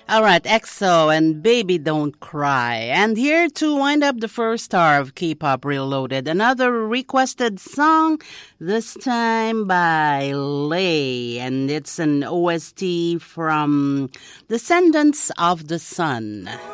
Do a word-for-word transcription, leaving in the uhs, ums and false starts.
All right, EXO and Baby Don't Cry. And here to wind up the first hour of K-Pop Reloaded, another requested song, this time by Lay. And it's an O S T from Descendants of the Sun.